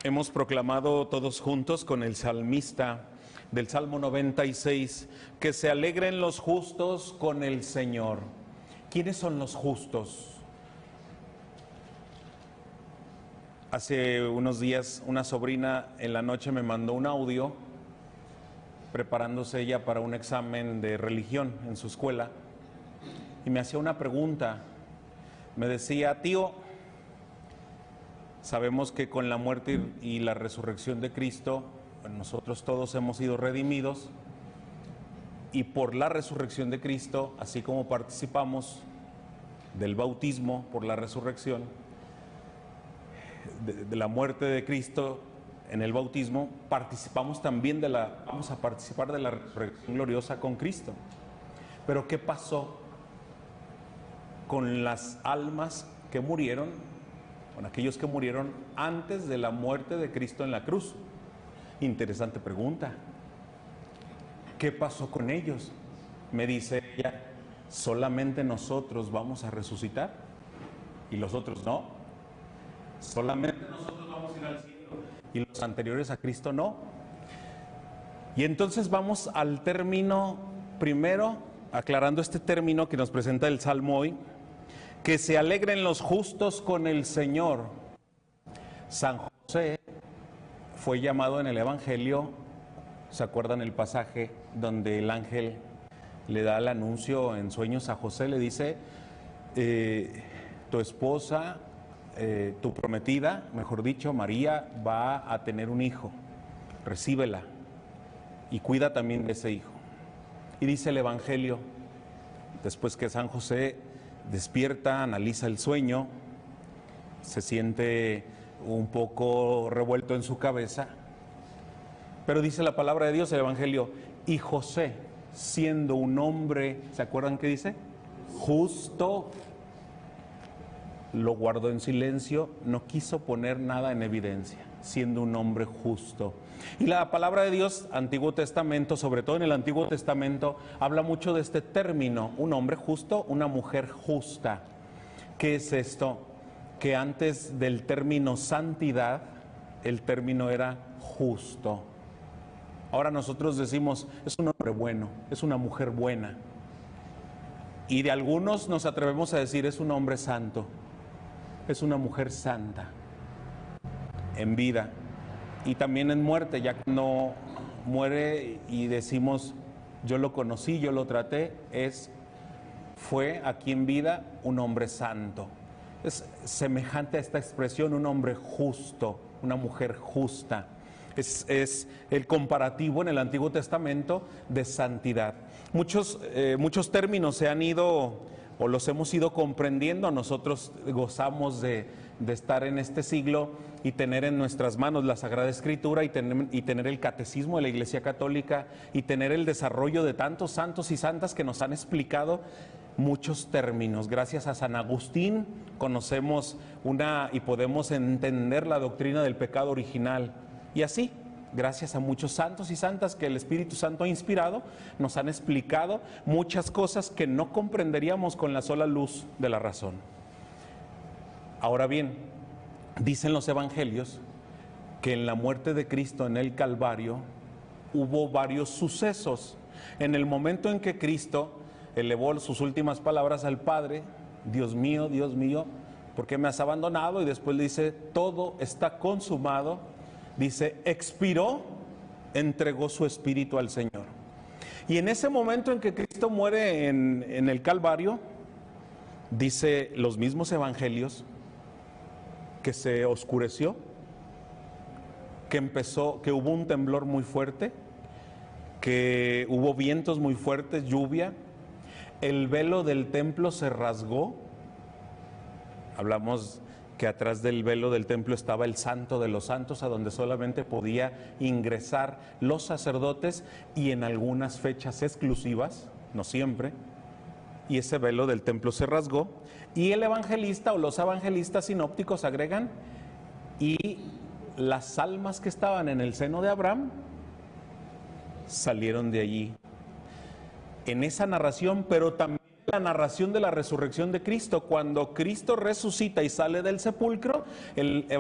Hemos proclamado todos juntos con el salmista del Salmo 96, que se alegren los justos con el Señor. ¿Quiénes son los justos? Hace unos días una sobrina en la noche me mandó un audio preparándose ella para un examen de religión en su escuela y me hacía una pregunta. Me decía: tío, sabemos que con la muerte y la resurrección de Cristo, nosotros todos hemos sido redimidos, y por la resurrección de Cristo, así como participamos del bautismo por la resurrección, de la muerte de Cristo en el bautismo, participamos también vamos a participar de la resurrección gloriosa con Cristo. Pero ¿qué pasó con las almas que murieron, con aquellos que murieron antes de la muerte de Cristo en la cruz? Interesante pregunta. ¿Qué pasó con ellos? Me dice ella: solamente nosotros vamos a resucitar y los otros no. Solamente nosotros vamos a ir al cielo y los anteriores a Cristo no. Y entonces vamos al término primero, aclarando este término que nos presenta el Salmo hoy: que se alegren los justos con el Señor. San José fue llamado en el Evangelio, ¿se acuerdan el pasaje donde el ángel le da el anuncio en sueños a José? Le dice: tu esposa, tu prometida, mejor dicho, María, va a tener un hijo, recíbela y cuida también de ese hijo. Y dice el Evangelio, después que San José despierta, analiza el sueño, se siente un poco revuelto en su cabeza, pero dice la palabra de Dios, el Evangelio: y José, siendo un hombre, ¿se acuerdan qué dice? Justo, lo guardó en silencio, no quiso poner nada en evidencia, siendo un hombre justo. Y la palabra de Dios, Antiguo Testamento, sobre todo en el Antiguo Testamento, habla mucho de este término: un hombre justo, una mujer justa. ¿Qué es esto? Que antes del término santidad, el término era justo. Ahora nosotros decimos: es un hombre bueno, es una mujer buena. Y de algunos nos atrevemos a decir: es un hombre santo, es una mujer santa, en vida y también en muerte. Ya cuando muere y decimos: yo lo conocí, yo lo traté, fue aquí en vida un hombre santo. Es semejante a esta expresión: un hombre justo, una mujer justa. Es el comparativo en el Antiguo Testamento de santidad. Muchos términos se han ido o los hemos ido comprendiendo. Nosotros gozamos de estar en este siglo y tener en nuestras manos la Sagrada Escritura y tener el Catecismo de la Iglesia Católica y tener el desarrollo de tantos santos y santas que nos han explicado muchos términos. Gracias a San Agustín conocemos y podemos entender la doctrina del pecado original. Y así, gracias a muchos santos y santas que el Espíritu Santo ha inspirado, nos han explicado muchas cosas que no comprenderíamos con la sola luz de la razón. Ahora bien, dicen los evangelios que en la muerte de Cristo en el Calvario hubo varios sucesos. En el momento en que Cristo elevó sus últimas palabras al Padre: Dios mío, ¿por qué me has abandonado? Y después le dice: todo está consumado. Dice: expiró, entregó su espíritu al Señor. Y en ese momento en que Cristo muere en el Calvario, dice los mismos evangelios que se oscureció, que hubo un temblor muy fuerte, que hubo vientos muy fuertes, lluvia, el velo del templo se rasgó. Hablamos que atrás del velo del templo estaba el Santo de los Santos, a donde solamente podía ingresar los sacerdotes y en algunas fechas exclusivas, no siempre, y ese velo del templo se rasgó. Y el evangelista o los evangelistas sinópticos agregan: y las almas que estaban en el seno de Abraham salieron de allí. En esa narración, pero también la narración de la resurrección de Cristo, cuando Cristo resucita y sale del sepulcro, el